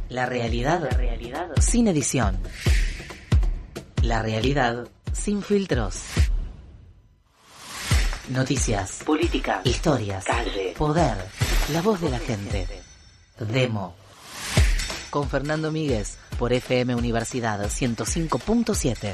La realidad sin edición. La realidad sin filtros. Noticias, política, historias, calle, poder, la voz de la gente. Demo. Con Fernando Míguez por FM Universidad 105.7.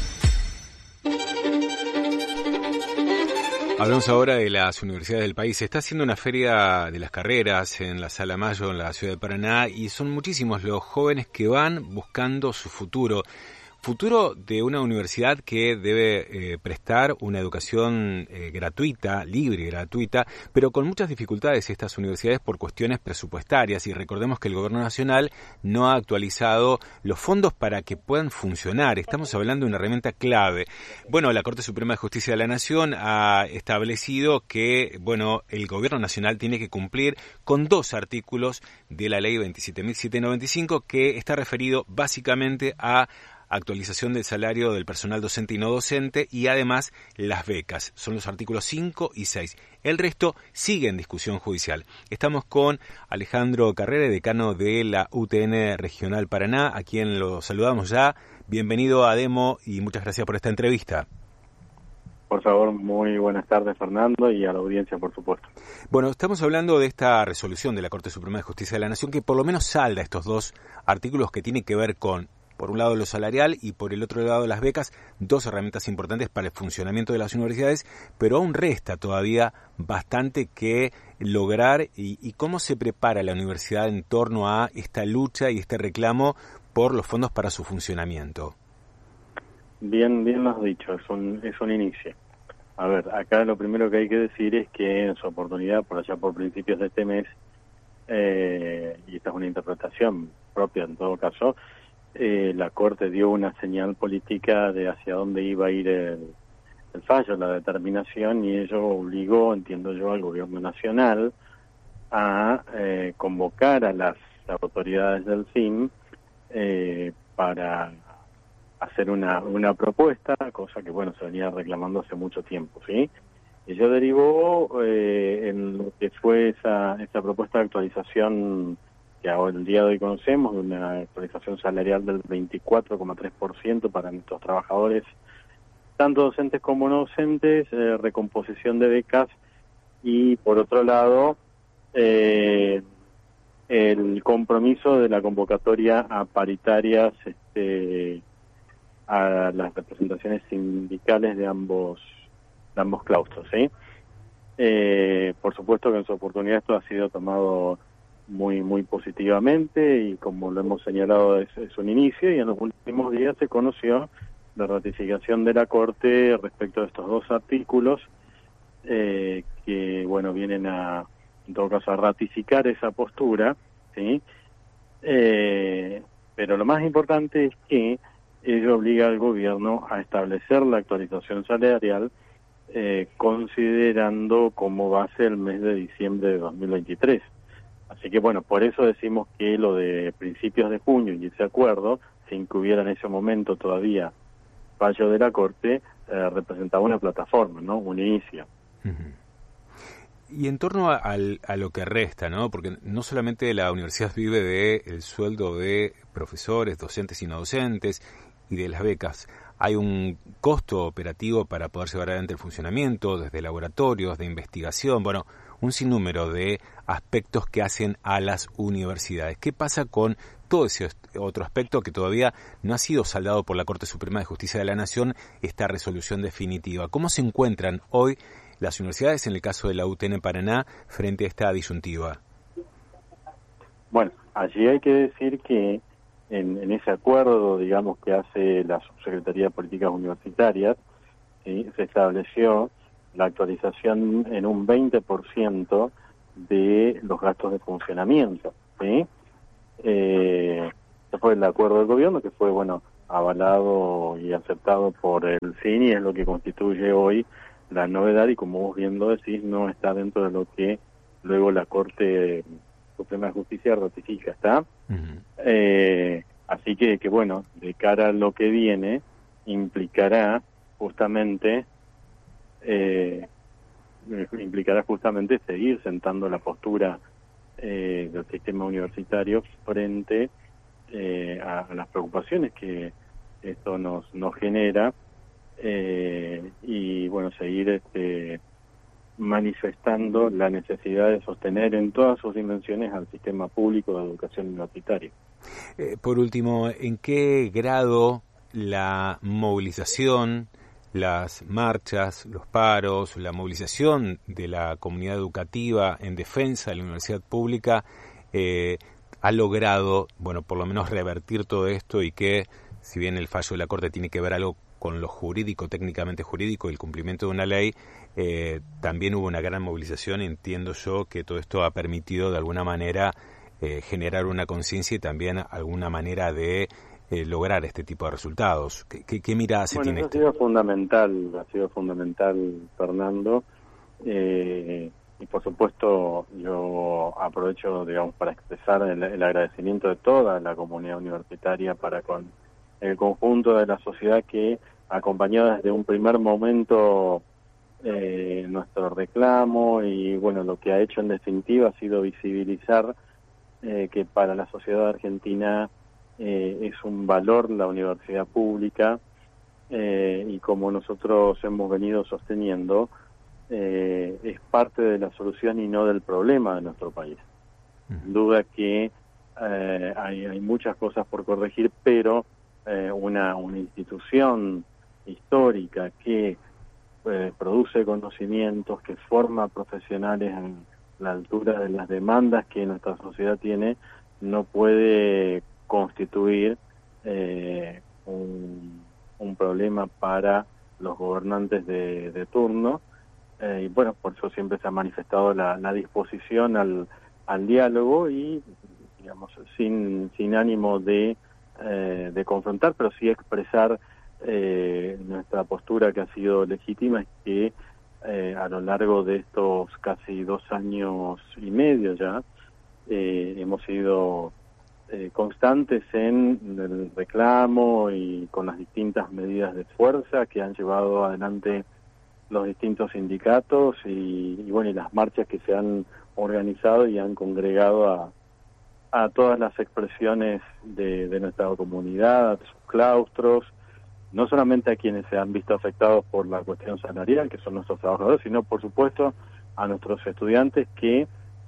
Hablamos ahora de las universidades del país. Se está haciendo una feria de las carreras en la Sala Mayo, en la ciudad de Paraná, y son muchísimos los jóvenes que van buscando su futuro. Futuro de una universidad que debe prestar una educación gratuita, libre y gratuita, pero con muchas dificultades estas universidades por cuestiones presupuestarias. Y recordemos que el Gobierno Nacional no ha actualizado los fondos para que puedan funcionar. Estamos hablando de una herramienta clave. Bueno, la Corte Suprema de Justicia de la Nación ha establecido que, el Gobierno Nacional tiene que cumplir con 2 artículos de la Ley 27.795 que está referido básicamente a actualización del salario del personal docente y no docente y además las becas. Son los artículos 5 y 6. El resto sigue en discusión judicial. Estamos con Alejandro Carrera, decano de la UTN Regional Paraná, a quien lo saludamos ya. Bienvenido a Demo y muchas gracias por esta entrevista. Por favor, muy buenas tardes, Fernando, y a la audiencia, por supuesto. Bueno, estamos hablando de esta resolución de la Corte Suprema de Justicia de la Nación que por lo menos salda estos 2 artículos que tienen que ver con, por un lado, lo salarial y por el otro lado, las becas, 2 herramientas importantes para el funcionamiento de las universidades, pero aún resta todavía bastante que lograr. ¿Y cómo se prepara la universidad en torno a esta lucha y este reclamo por los fondos para su funcionamiento? Bien lo has dicho, es un inicio. A ver, acá lo primero que hay que decir es que en su oportunidad, por allá por principios de este mes, y esta es una interpretación propia en todo caso, la Corte dio una señal política de hacia dónde iba a ir el fallo, la determinación, y ello obligó, entiendo yo, al Gobierno Nacional a convocar a las autoridades del CIM para hacer una propuesta, cosa que, se venía reclamando hace mucho tiempo, ¿sí? Ello derivó en lo que fue esa propuesta de actualización que ahora el día de hoy conocemos, de una actualización salarial del 24,3% para nuestros trabajadores, tanto docentes como no docentes, recomposición de becas y, por otro lado, el compromiso de la convocatoria a paritarias a las representaciones sindicales de ambos claustros, ¿sí? Por supuesto que en su oportunidad esto ha sido tomado muy positivamente y, como lo hemos señalado, es un inicio, y en los últimos días se conoció la ratificación de la Corte respecto de estos 2 artículos que vienen en todo caso a ratificar esa postura, ¿sí? Pero lo más importante es que ello obliga al gobierno a establecer la actualización salarial considerando como base el mes de diciembre de 2023. Así que por eso decimos que lo de principios de junio y ese acuerdo, sin que hubiera en ese momento todavía fallo de la Corte, representaba una plataforma, ¿no? Un inicio. Uh-huh. Y en torno a lo que resta, ¿no? Porque no solamente la universidad vive del sueldo de profesores, docentes y no docentes, y de las becas. Hay un costo operativo para poder llevar adelante el funcionamiento, desde laboratorios, de investigación, un sinnúmero de aspectos que hacen a las universidades. ¿Qué pasa con todo ese otro aspecto que todavía no ha sido saldado por la Corte Suprema de Justicia de la Nación, esta resolución definitiva? ¿Cómo se encuentran hoy las universidades, en el caso de la UTN Paraná, frente a esta disyuntiva? Allí hay que decir que en ese acuerdo, digamos, que hace la Subsecretaría de Políticas Universitarias, ¿sí?, se estableció la actualización en un 20% de los gastos de funcionamiento, ¿sí? Ese fue el acuerdo del gobierno, que fue, avalado y aceptado por el CIN, y es lo que constituye hoy la novedad, y como vos bien lo decís, no está dentro de lo que luego la Corte Suprema de Justicia ratifica, ¿está? Uh-huh. Así que de cara a lo que viene, implicará justamente seguir sentando la postura del sistema universitario frente a las preocupaciones que esto nos genera, y bueno, seguir manifestando la necesidad de sostener en todas sus dimensiones al sistema público de educación universitaria. Por último, ¿en qué grado la movilización, las marchas, los paros, la movilización de la comunidad educativa en defensa de la universidad pública ha logrado, bueno, por lo menos revertir todo esto, y que, si bien el fallo de la Corte tiene que ver algo con lo jurídico, técnicamente jurídico, y el cumplimiento de una ley, también hubo una gran movilización? Entiendo yo que todo esto ha permitido de alguna manera generar una conciencia y también alguna manera de lograr este tipo de resultados. ¿Qué mirada se tiene? Ha sido fundamental, Fernando, y por supuesto yo aprovecho, digamos, para expresar el agradecimiento de toda la comunidad universitaria para con el conjunto de la sociedad que acompañó desde un primer momento nuestro reclamo, y bueno, lo que ha hecho en definitiva ha sido visibilizar que para la sociedad argentina es un valor la universidad pública, y como nosotros hemos venido sosteniendo, es parte de la solución y no del problema de nuestro país. Sin duda que hay muchas cosas por corregir, pero una institución histórica que produce conocimientos, que forma profesionales en la altura de las demandas que nuestra sociedad tiene, no puede constituir un problema para los gobernantes de turno, y bueno, por eso siempre se ha manifestado la disposición al diálogo, y digamos sin ánimo de confrontar, pero sí expresar nuestra postura, que ha sido legítima, es que a lo largo de estos casi 2 años y medio ya hemos sido constantes en el reclamo y con las distintas medidas de fuerza que han llevado adelante los distintos sindicatos y bueno, y las marchas que se han organizado y han congregado a todas las expresiones de nuestra comunidad, a sus claustros, no solamente a quienes se han visto afectados por la cuestión salarial, que son nuestros trabajadores, sino por supuesto a nuestros estudiantes que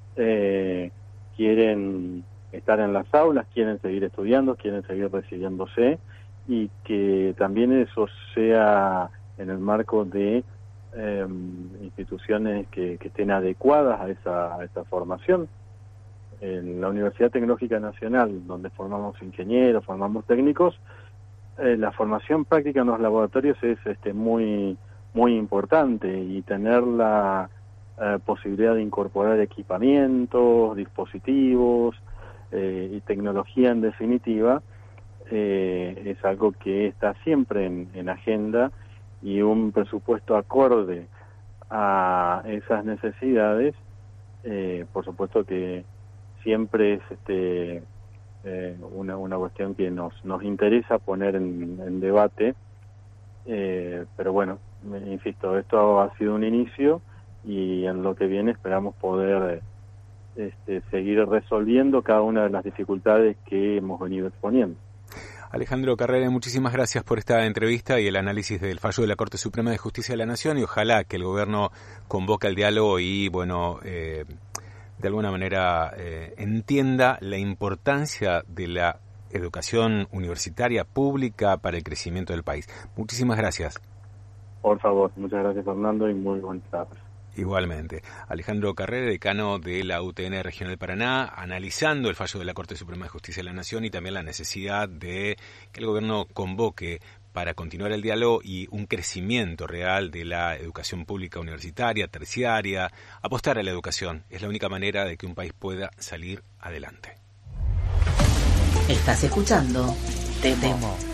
quieren estar en las aulas, quieren seguir estudiando, quieren seguir recibiéndose, y que también eso sea en el marco de instituciones que estén adecuadas a esa formación. En la Universidad Tecnológica Nacional, donde formamos ingenieros, formamos técnicos, la formación práctica en los laboratorios es muy importante, y tener la posibilidad de incorporar equipamientos, dispositivos y tecnología en definitiva es algo que está siempre en agenda, y un presupuesto acorde a esas necesidades por supuesto que siempre es una cuestión que nos interesa poner en debate, pero bueno, insisto, esto ha sido un inicio, y en lo que viene esperamos poder seguir resolviendo cada una de las dificultades que hemos venido exponiendo. Alejandro Carrera, muchísimas gracias por esta entrevista y el análisis del fallo de la Corte Suprema de Justicia de la Nación, y ojalá que el gobierno convoque al diálogo y, bueno, de alguna manera entienda la importancia de la educación universitaria pública para el crecimiento del país. Muchísimas gracias. Por favor, muchas gracias, Fernando, y muy buenas tardes. Igualmente. Alejandro Carrera, decano de la UTN Regional Paraná, analizando el fallo de la Corte Suprema de Justicia de la Nación y también la necesidad de que el gobierno convoque para continuar el diálogo y un crecimiento real de la educación pública universitaria, terciaria. Apostar a la educación es la única manera de que un país pueda salir adelante. Estás escuchando Demo.